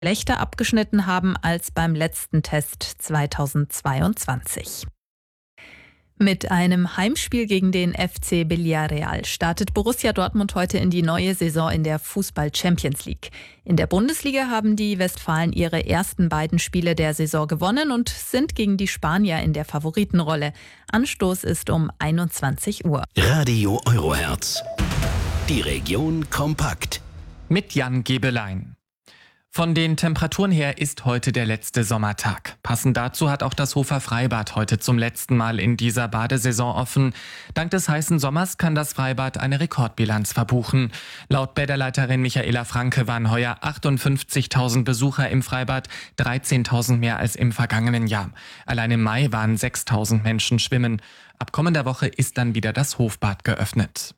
schlechter abgeschnitten haben als beim letzten Test 2022. Mit einem Heimspiel gegen den FC Villarreal startet Borussia Dortmund heute in die neue Saison in der Fußball-Champions League. In der Bundesliga haben die Westfalen ihre ersten beiden Spiele der Saison gewonnen und sind gegen die Spanier in der Favoritenrolle. Anstoß ist um 21 Uhr. Radio Eurohertz. Die Region kompakt. Mit Jan Gebelein. Von den Temperaturen her ist heute der letzte Sommertag. Passend dazu hat auch das Hofer Freibad heute zum letzten Mal in dieser Badesaison offen. Dank des heißen Sommers kann das Freibad eine Rekordbilanz verbuchen. Laut Bäderleiterin Michaela Franke waren heuer 58.000 Besucher im Freibad, 13.000 mehr als im vergangenen Jahr. Allein im Mai waren 6.000 Menschen schwimmen. Ab kommender Woche ist dann wieder das Hofbad geöffnet.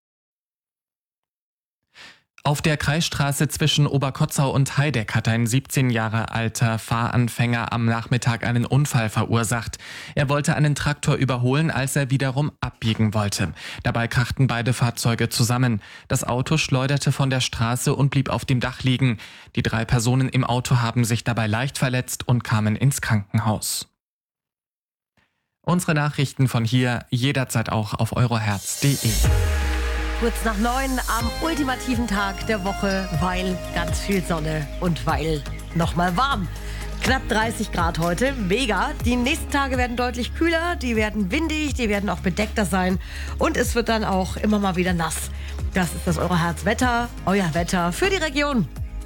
Auf der Kreisstraße zwischen Oberkotzau und Heideck hat ein 17 Jahre alter Fahranfänger am Nachmittag einen Unfall verursacht. Er wollte einen Traktor überholen, als er wiederum abbiegen wollte. Dabei krachten beide Fahrzeuge zusammen. Das Auto schleuderte von der Straße und blieb auf dem Dach liegen. Die 3 Personen im Auto haben sich dabei leicht verletzt und kamen ins Krankenhaus. Unsere Nachrichten von hier jederzeit auch auf eurohertz.de. Kurz nach 9 am ultimativen Tag der Woche, weil ganz viel Sonne und weil nochmal warm. Knapp 30 Grad heute, mega. Die nächsten Tage werden deutlich kühler, die werden windig, die werden auch bedeckter sein und es wird dann auch immer mal wieder nass. Das ist das Eurohertz-Wetter, euer Wetter für die Region.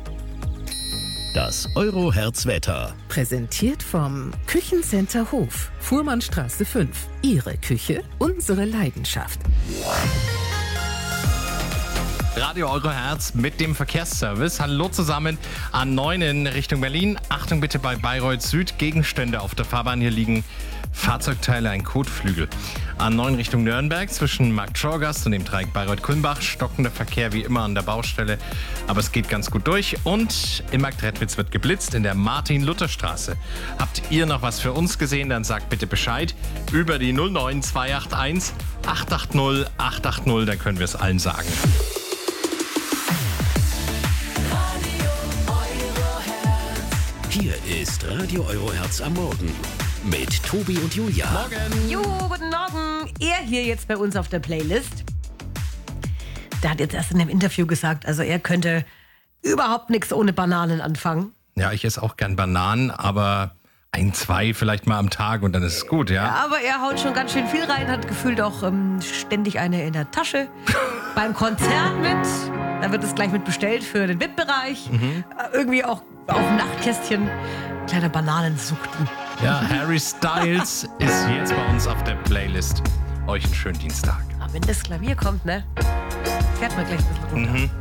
Das Eurohertz-Wetter. Präsentiert vom Küchencenter Hof, Fuhrmannstraße 5. Ihre Küche, unsere Leidenschaft. Radio Eurohertz mit dem Verkehrsservice. Hallo zusammen. A9 in Richtung Berlin. Achtung bitte bei Bayreuth Süd. Gegenstände auf der Fahrbahn. Hier liegen Fahrzeugteile, ein Kotflügel. A9 Richtung Nürnberg zwischen Markt-Schorgast und dem Dreieck Bayreuth-Kulmbach. Stockender Verkehr wie immer an der Baustelle. Aber es geht ganz gut durch. Und in Marktredwitz wird geblitzt in der Martin-Luther-Straße. Habt ihr noch was für uns gesehen? Dann sagt bitte Bescheid. Über die 09281 880 880. Dann können wir es allen sagen. Hier ist Radio Eurohertz am Morgen mit Tobi und Julia. Morgen. Jo, guten Morgen. Er hier jetzt bei uns auf der Playlist. Der hat jetzt erst in dem Interview gesagt, also er könnte überhaupt nichts ohne Bananen anfangen. Ja, ich esse auch gern Bananen, aber 1, 2 vielleicht mal am Tag und dann ist es gut, ja? Ja, aber er haut schon ganz schön viel rein, hat gefühlt auch ständig eine in der Tasche. Beim Konzert mit, da wird es gleich mit bestellt für den VIP-Bereich. Irgendwie auch auf dem Nachtkästchen kleine Bananensuchten. Ja, Harry Styles ist jetzt bei uns auf der Playlist. Euch einen schönen Dienstag. Aber wenn das Klavier kommt, ne, fährt man gleich ein bisschen runter.